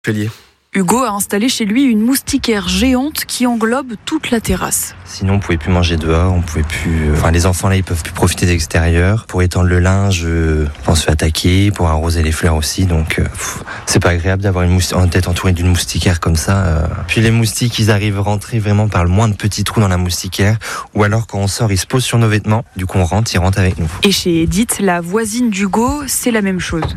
Félier. Hugo a installé chez lui une moustiquaire géante qui englobe toute la terrasse. Sinon, on pouvait plus manger dehors, on pouvait plus. Les enfants là, ils peuvent plus profiter de l'extérieur. Pour étendre le linge, on se fait attaquer. Pour arroser les fleurs aussi, donc c'est pas agréable d'avoir une tête entourée d'une moustiquaire comme ça. Puis les moustiques, ils arrivent à rentrer vraiment par le moindre petit trou dans la moustiquaire, ou alors quand on sort, ils se posent sur nos vêtements. Du coup, ils rentrent avec nous. Et chez Edith, la voisine d'Hugo, c'est la même chose.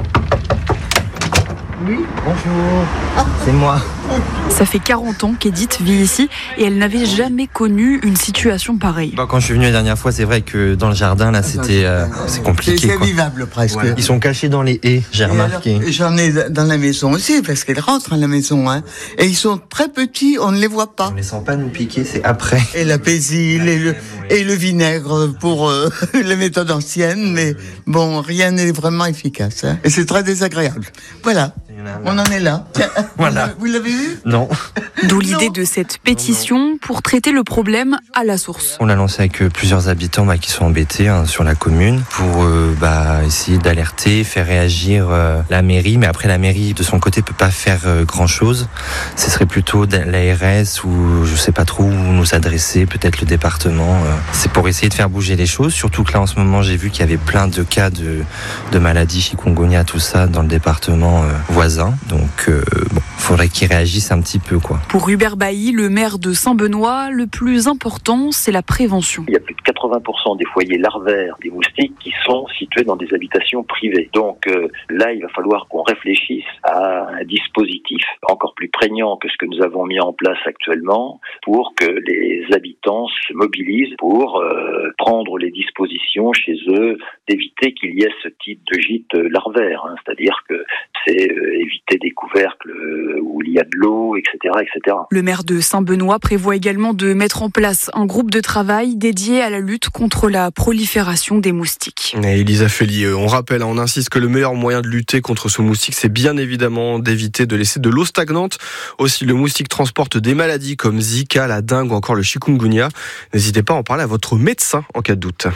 Oui, bonjour, c'est moi. Ça fait 40 ans qu'Edith vit ici et elle n'avait jamais connu une situation pareille. Quand je suis venu la dernière fois, c'est vrai que dans le jardin, là, c'est compliqué. C'est vivable presque. Ouais. Ils sont cachés dans les haies, j'ai remarqué. Alors, j'en ai dans la maison aussi, parce qu'elles rentrent à la maison. Et ils sont très petits, on ne les voit pas. On ne les sent pas nous piquer, c'est après. Et la pésil et le vinaigre pour les méthodes anciennes. Mais bon, rien n'est vraiment efficace. Et c'est très désagréable. Voilà. On en est là. Voilà. Vous l'avez vu ? Non. D'où l'idée de cette pétition pour traiter le problème à la source. On l'a lancé avec plusieurs habitants qui sont embêtés sur la commune pour essayer d'alerter, faire réagir la mairie. Mais après, la mairie, de son côté, peut pas faire grand-chose. Ce serait plutôt l'ARS ou je sais pas trop où nous adresser, peut-être le département. C'est pour essayer de faire bouger les choses. Surtout que là, en ce moment, j'ai vu qu'il y avait plein de cas de maladies, chikungunya, tout ça, dans le département voisin. Donc, faudrait qu'ils réagissent un petit peu, quoi. Pour Hubert Bailly, le maire de Saint-Benoît, le plus important, c'est la prévention. Il y a plus de 80% des foyers larvaires des moustiques qui sont situés dans des habitations privées. Donc là, il va falloir qu'on réfléchisse à un dispositif encore plus prégnant que ce que nous avons mis en place actuellement pour que les habitants se mobilisent pour prendre les dispositions chez eux d'éviter qu'il y ait ce type de gîte larvaire. C'est-à-dire que c'est éviter des couvercles où il y a de l'eau, etc., etc. Le maire de Saint-Benoît prévoit également de mettre en place un groupe de travail dédié à la lutte contre la prolifération des moustiques. Et Elisa Félier, on rappelle, on insiste que le meilleur moyen de lutter contre ce moustique, c'est bien évidemment d'éviter de laisser de l'eau stagnante. Aussi, le moustique transporte des maladies comme Zika, la dengue ou encore le chikungunya. N'hésitez pas à en parler à votre médecin en cas de doute.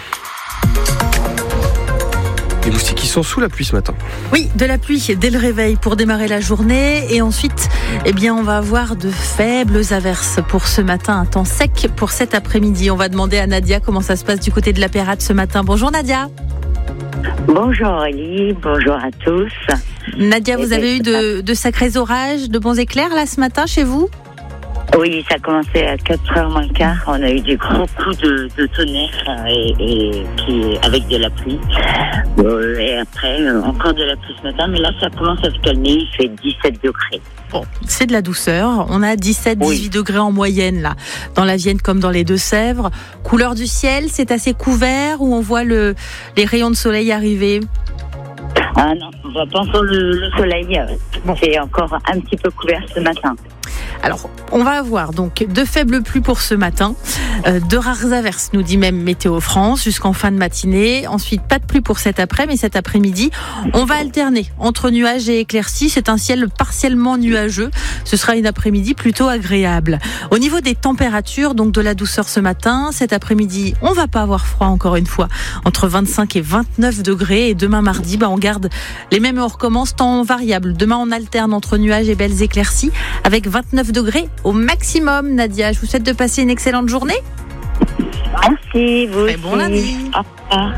Les moustiques qui sont sous la pluie ce matin. Oui, de la pluie dès le réveil pour démarrer la journée. Et ensuite, on va avoir de faibles averses pour ce matin. Un temps sec pour cet après-midi. On va demander à Nadia comment ça se passe du côté de la Peyrade ce matin. Bonjour Nadia. Bonjour Aurélie, bonjour à tous. Nadia, vous avez eu de sacrés orages, de bons éclairs là ce matin chez vous ? Oui, ça a commencé à 4h moins le quart. On a eu des gros coups de tonnerre avec de la pluie. Et après, encore de la pluie ce matin. Mais là, ça commence à se calmer. Il fait 17 degrés. Bon, c'est de la douceur. On a 17-18 degrés en moyenne là, dans la Vienne comme dans les Deux-Sèvres. Couleur du ciel, c'est assez couvert où on voit les rayons de soleil arriver. Ah non, on voit pas encore le soleil. Bon. C'est encore un petit peu couvert ce matin. Alors, on va avoir donc de faibles pluies pour ce matin, de rares averses, nous dit même Météo France, jusqu'en fin de matinée. Ensuite, pas de pluie pour cet après, mais cet après-midi, on va alterner entre nuages et éclaircies. C'est un ciel partiellement nuageux. Ce sera une après-midi plutôt agréable. Au niveau des températures, donc de la douceur ce matin, cet après-midi, on va pas avoir froid encore une fois, entre 25 et 29 degrés. Et demain mardi, on garde les mêmes et on recommence temps variable. Demain, on alterne entre nuages et belles éclaircies avec 29 degrés au maximum. Nadia, je vous souhaite de passer une excellente journée. Merci, vous aussi. Bon lundi. Au revoir.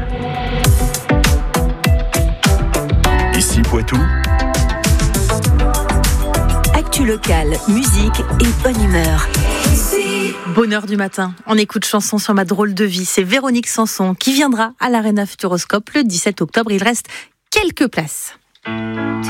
Ici Poitou. Actu locale, musique et bonne humeur. Bonheur du matin, on écoute chanson sur ma drôle de vie. C'est Véronique Sanson qui viendra à l'Arena Futuroscope le 17 octobre. Il reste quelques places.